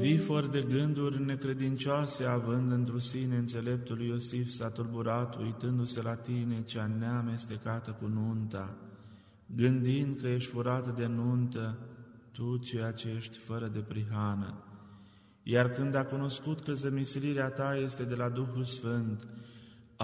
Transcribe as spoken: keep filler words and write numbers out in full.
Vii fără de gânduri necredincioase, având într-o sine înțeleptul lui Iosif s-a tulburat, uitându-se la tine, cea neamestecată cu nunta, gândind că ești furată de nuntă, tu ceea ce ești fără de prihană. Iar când a cunoscut că zămislirea ta este de la Duhul Sfânt